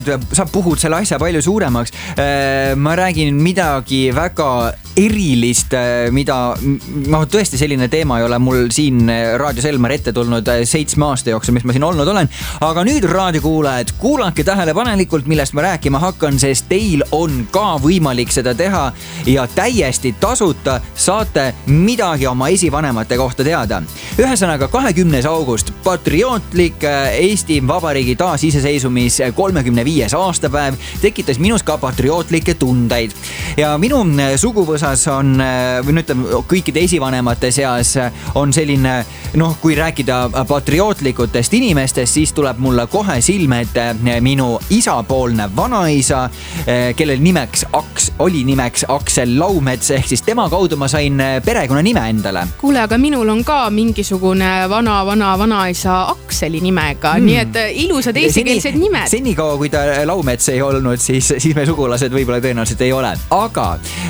sa puhud selle asja palju suuremaks. Ma räägin midagi väga erilist, mida tõesti selline teema ei ole mul siin Raadio Selmer ette tulnud 7 aasta jooksul, mis ma siin olnud olen. Aga nüüd raadiokuulajad, kuulake tähelepanelikult, millest ma rääkima hakkan, sest teil on ka võimalik seda teha ja täiesti tasuta saate midagi oma esivanemate kohta teada. Ühesõnaga 20. august, patriootlik Eesti Vabariigi taasiseseisumis 35. aastapäev tekitas minus ka patriootlikke tundeid. Ja minu suguvõsas on, või ütleme, kõikide esivanemate seas on selline, kui rääkida patriootlikutest inimestest, siis tuleb mulle kohe silme ette minu isapoolne vanaisa, kellel oli nimeks Aksel Laumets, ehk siis tema kaudu ma sain perekonna nime endale. Kuule, aga minul on ka mingisugune vanaisa Akseli nimega, nii et ilusad eestikeelsed nimed. Senikaua, kui ta Laumets ei olnud, siis me sugulased võib-olla tõenäoliselt ei ole. Aga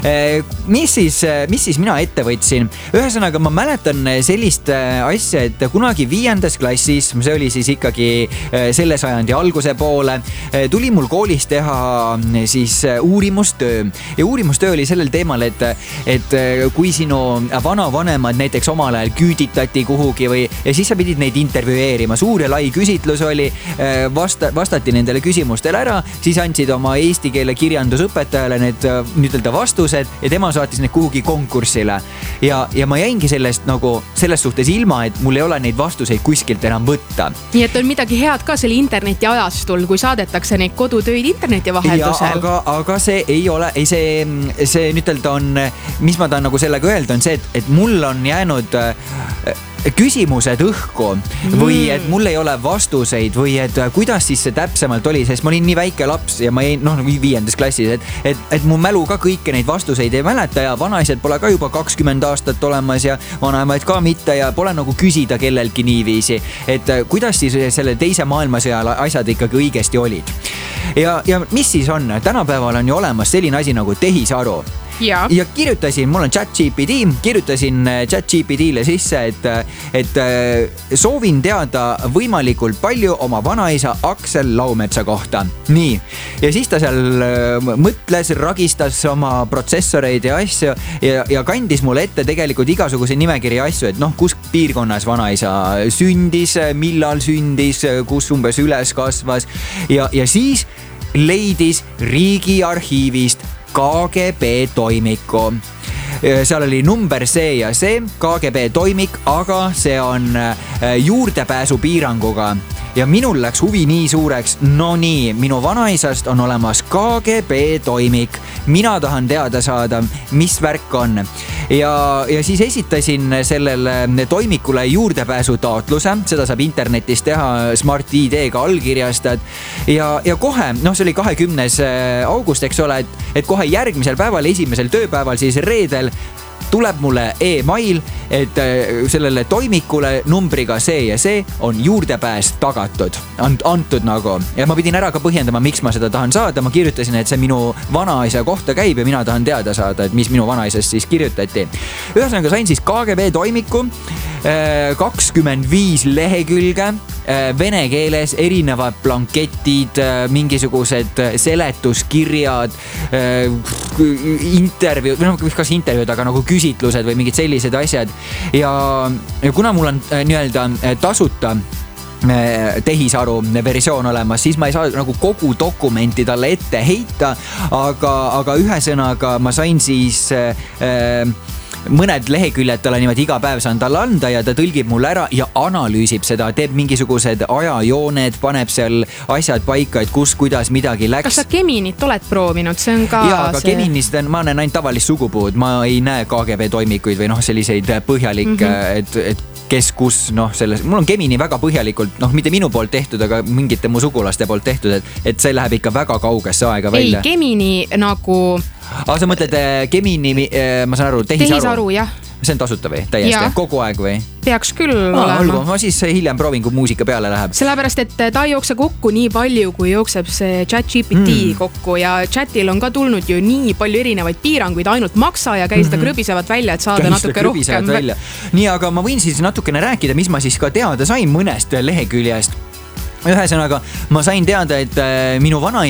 mis siis mina ette võtsin? Ühesõnaga, ma mäletan sellist asja, et kunagi 5. klassis, see oli siis ikkagi selle sajandi alguse poole, tuli mul koolis teha siis uurimustöö. Ja uurimustöö oli sellel teemal, et kui sinu vanavanemad näiteks omal ajal küüditati kuhugi ja siis sa pidid neid intervjueerima. Suur ja lai küsitlus oli, vastati nendele küsimustele ära, siis andsid oma eesti keele kirjandusõpetajale need nüüdelda vastused ja tema saatis need kuhugi konkursile. Ja ma jäingi sellest selles suhtes ilma, et mul ei ole neid vastuseid kuskilt enam võtta. Nii et on midagi head ka selle interneti ajastul, kui saadetakse neid kodutöid interneti vaheldusel. Aga see ei ole, see nüüdelda on, mis ma tahan sellega öelda, on see, et mul on jäänud küsimused õhku või et mul ei ole vastuseid või et kuidas siis see täpsemalt oli, sest ma olin nii väike laps ja ma jäin 5. klassis, et mu mälu ka kõiki neid vastuseid ei mäleta ja vanaisad pole ka juba 20 aastat olemas ja vanaemaid ka mitte ja pole küsida kellelgi niiviisi, et kuidas siis selle teise maailmasõja asjad ikkagi õigesti olid. Ja mis siis on? Tänapäeval on ju olemas selline asi nagu tehisaru. Ja kirjutasin, mul on ChatGPT, kirjutasin ChatGPT-le sisse, et soovin teada võimalikult palju oma vanaisa Aksel Laumetsa kohta. Nii. Ja siis ta seal mõtles, ragistas oma protsessoreid ja asju ja kandis mulle ette tegelikult igasuguse nimekirja asju, et kus piirkonnas vanaisa sündis, millal sündis, kus umbes üles kasvas ja siis leidis Riigiarhiivist KGB toimiku. Seal oli number see ja see, KGB toimik, aga see on juurdepääsu piiranguga. Ja minul läks huvi nii suureks, minu vanaisast on olemas KGB toimik. Mina tahan teada saada, mis värk on. Ja siis esitasin sellele toimikule juurdepääsu taotluse, seda saab internetis teha, Smart ID-ga allkirjastad. Ja kohe, see oli 20. august, eks ole, et kohe järgmisel päeval, esimesel tööpäeval, siis reedel tuleb mulle e-mail, et sellele toimikule numbriga see ja see on juurdepääs tagatud, antud . Ja ma pidin ära ka põhjendama, miks ma seda tahan saada. Ma kirjutasin, et see minu vanaisa kohta käib ja mina tahan teada saada, et mis minu vanaisast siis kirjutati. Ühesõnaga sain siis KGB toimiku, 25 lehekülge, vene keeles, erinevad blanketid, mingisugused seletuskirjad, intervjuud, kas intervjuud, aga küsitlused või mingid sellised asjad. Ja kuna mul on tasuta tehisaru versioon olemas, siis ma ei saa kogu dokumenti talle ette heita, aga ühesõnaga ma sain siis mõned leheküljed talle niimoodi iga päev saan talle anda ja ta tõlgib mulle ära ja analüüsib seda, teeb mingisugused ajajooned, paneb seal asjad paika, et kus, kuidas midagi läks. Kas sa Geminit oled proovinud? See on ka aga Geminist ma näen ainult tavalist sugupuud, ma ei näe KGB toimikuid või selliseid põhjalikke, et kes kus, mul on Gemini väga põhjalikult, mitte minu poolt tehtud, aga mingite mu sugulaste poolt tehtud, et see läheb ikka väga kaugesse aega välja. Ei, Gemini sa mõtled Gemini, ma saan aru, tehisaru, jah. See on tasuta või? Täiesti, kogu aeg või? Peaks küll olema. Ma siis hiljem proovin, kui muusika peale läheb. Sellepärast, et ta ei jookse kokku nii palju, kui jookseb see ChatGPT kokku ja chatil on ka tulnud ju nii palju erinevaid piiranguid, ainult maksa ja käi seda krõbisevat välja, et saada natuke rohkem. Nii, aga ma võin siis natukene rääkida, mis ma siis ka teada sain mõnest leheküljest. ühesõnaga, ma sain teada, et minu vanaisa